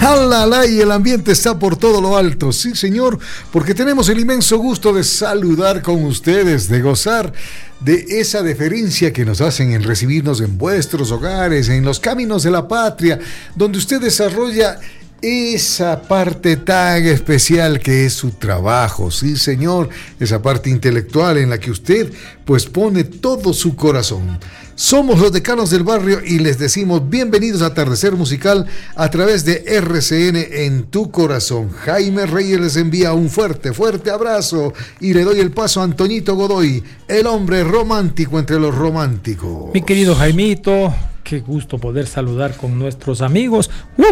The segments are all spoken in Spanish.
¡Alala! Y el ambiente está por todo lo alto. Sí, señor, porque tenemos el inmenso gusto de saludar con ustedes, de gozar de esa deferencia que nos hacen en recibirnos en vuestros hogares, en los caminos de la patria, donde usted desarrolla esa parte tan especial que es su trabajo, sí señor, esa parte intelectual en la que usted pues pone todo su corazón. Somos los Decanos del Barrio y les decimos bienvenidos a Atardecer Musical a través de RCN en tu corazón. Jaime Reyes les envía un fuerte abrazo y le doy el paso a Antoñito Godoy, el hombre romántico entre los románticos. Mi querido Jaimito, qué gusto poder saludar con nuestros amigos.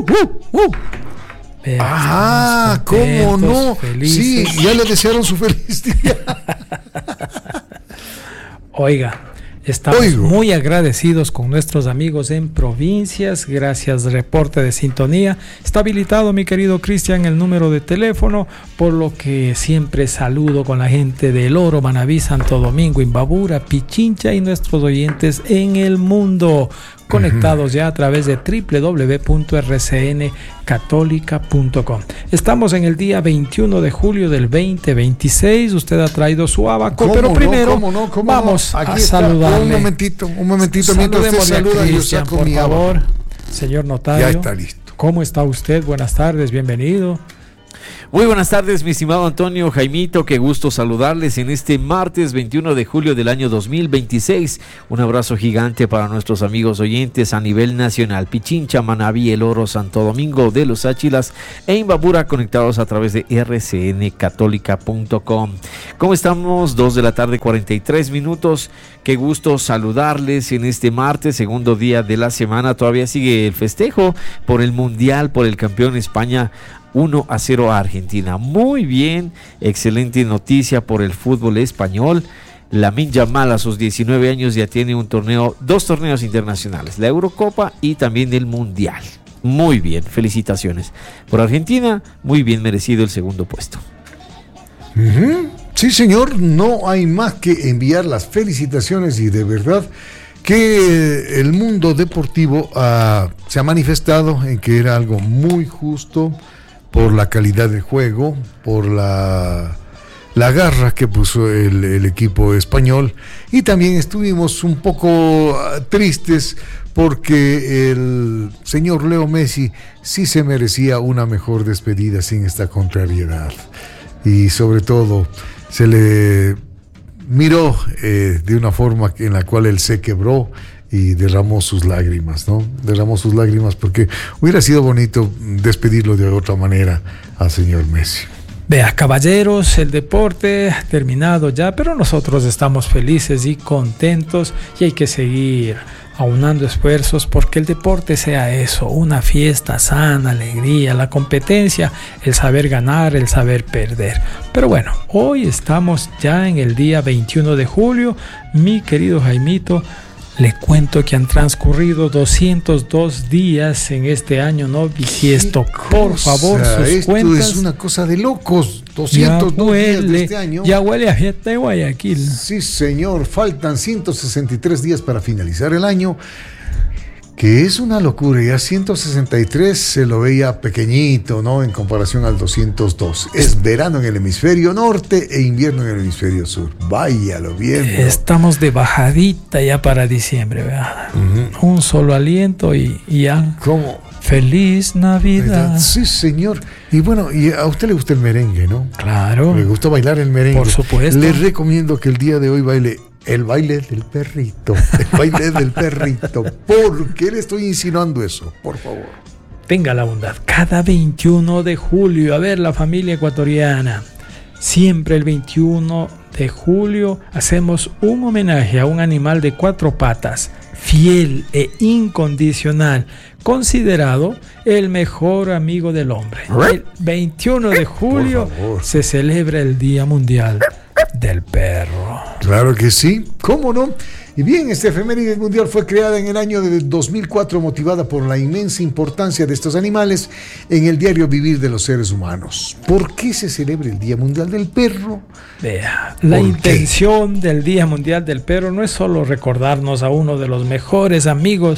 ¿Cómo no? Felices. Sí, ya le desearon su feliz día. Oiga, estamos muy agradecidos con nuestros amigos en provincias. Gracias, reporte de sintonía. Está habilitado, mi querido Cristian, el número de teléfono, por lo que siempre saludo con la gente de El Oro, Manabí, Santo Domingo, Imbabura, Pichincha y nuestros oyentes en el mundo, conectados ya a través de www.rcncatólica.com. Estamos en el día 21 de julio del 2026. Usted ha traído su abaco, pero primero vamos a saludarle. Un momentito, mientras usted saluda, yo saco por mi favor, abaco. Señor notario. Ya está listo. ¿Cómo está usted? Buenas tardes, bienvenido. Muy buenas tardes, mi estimado Antonio, Jaimito, qué gusto saludarles en este martes 21 de julio del año 2026. Un abrazo gigante para nuestros amigos oyentes a nivel nacional, Pichincha, Manabí, El Oro, Santo Domingo de los Áchilas e Imbabura, conectados a través de rcncatólica.com. ¿Cómo estamos? 2 de la tarde, 43 minutos. Qué gusto saludarles en este martes, segundo día de la semana. Todavía sigue el festejo por el Mundial, por el campeón España. 1-0 a Argentina. Muy bien, excelente noticia por el fútbol español. Lamine Yamal a sus 19 años ya tiene dos torneos internacionales, la Eurocopa y también el Mundial. Muy bien, felicitaciones. Por Argentina, muy bien merecido el segundo puesto. Sí, señor, no hay más que enviar las felicitaciones y de verdad que el mundo deportivo se ha manifestado en que era algo muy justo, por la calidad del juego, por la garra que puso el equipo español, y también estuvimos un poco tristes porque el señor Leo Messi sí se merecía una mejor despedida sin esta contrariedad, y sobre todo se le miró de una forma en la cual él se quebró y derramó sus lágrimas, ¿no? Derramó sus lágrimas porque hubiera sido bonito despedirlo de otra manera al señor Messi. Vea, caballeros, el deporte ha terminado ya, pero nosotros estamos felices y contentos y hay que seguir aunando esfuerzos porque el deporte sea eso, una fiesta sana, alegría, la competencia, el saber ganar, el saber perder. Pero bueno, hoy estamos ya en el día 21 de julio, mi querido Jaimito. Le cuento que han transcurrido 202 días en este año no bisiesto. Por favor, sus esto cuentas. Es una cosa de locos. 202 días de este año. Ya huele a fiesta de Guayaquil. Sí, señor. Faltan 163 días para finalizar el año, que es una locura. Ya 163 se lo veía pequeñito, ¿no? En comparación al 202. Es verano en el hemisferio norte e invierno en el hemisferio sur. Váyalo bien. Estamos de bajadita ya para diciembre, ¿verdad? Un solo aliento y ya. ¿Cómo? Feliz Navidad. Sí, señor. Y bueno, y a usted le gusta el merengue, ¿no? Claro. Le gusta bailar el merengue. Por supuesto. Les recomiendo que el día de hoy baile el baile del perrito. El baile del perrito. ¿Por qué le estoy insinuando eso? Por favor. Tenga la bondad. Cada 21 de julio, a ver, la familia ecuatoriana, siempre el 21 de julio hacemos un homenaje a un animal de 4 patas, fiel e incondicional, considerado el mejor amigo del hombre. El 21 de julio se celebra el Día Mundial del Perro. Claro que sí, ¿cómo no? Y bien, esta efeméride mundial fue creada en el año de 2004, motivada por la inmensa importancia de estos animales en el diario vivir de los seres humanos. ¿Por qué se celebra el Día Mundial del Perro? Vea, la intención del Día Mundial del Perro no es solo recordarnos a uno de los mejores amigos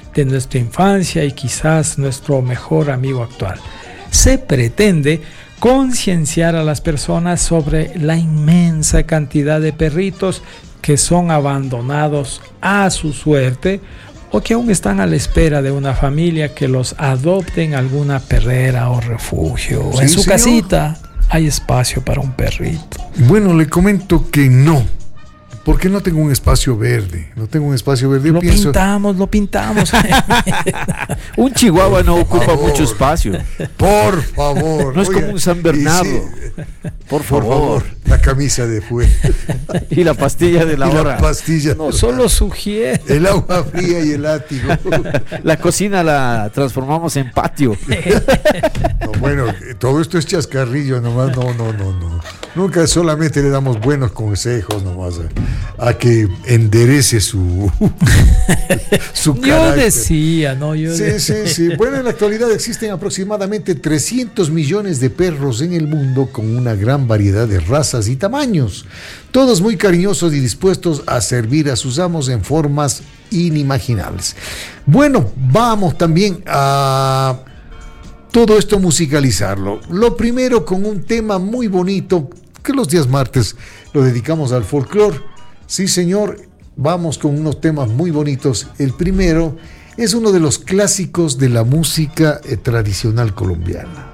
de nuestra infancia y quizás nuestro mejor amigo actual. Se pretende concienciar a las personas sobre la inmensa cantidad de perritos que son abandonados a su suerte o que aún están a la espera de una familia que los adopte en alguna perrera o refugio. Sí, en su señor. casita hay espacio para un perrito. Bueno, le comento que no, porque no tengo un espacio verde. No tengo un espacio verde. Lo pintamos. Un chihuahua no ocupa favor. mucho espacio. Por favor. No es como un San Bernardo. Por favor. La camisa de fuego. Y la pastilla de la Y la hora. pastilla. No solo sugiere. El agua fría y el látigo. La cocina la transformamos en patio. No, bueno, todo esto es chascarrillo nomás. No. Nunca solamente le damos buenos consejos nomás a que enderece su Yo carácter. decía, ¿no? Sí. Bueno, en la actualidad existen aproximadamente 300 millones de perros en el mundo con una gran variedad de razas y tamaños, todos muy cariñosos y dispuestos a servir a sus amos en formas inimaginables. Bueno, vamos también a todo esto musicalizarlo. Lo primero con un tema muy bonito que los días martes lo dedicamos al folclore. Sí, señor, vamos con unos temas muy bonitos. El primero es uno de los clásicos de la música tradicional colombiana.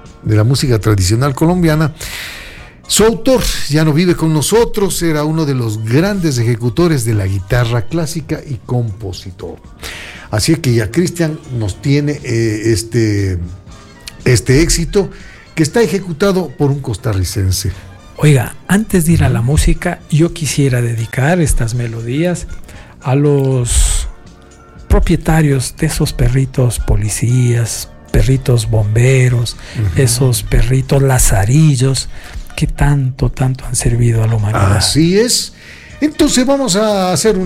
Su autor ya no vive con nosotros, era uno de los grandes ejecutores de la guitarra clásica y compositor. Así que ya Cristian nos tiene este éxito que está ejecutado por un costarricense. Oiga, antes de ir a la música, yo quisiera dedicar estas melodías a los propietarios de esos perritos policías, perritos bomberos, esos perritos lazarillos que tanto han servido a la humanidad. Así es. Entonces vamos a hacer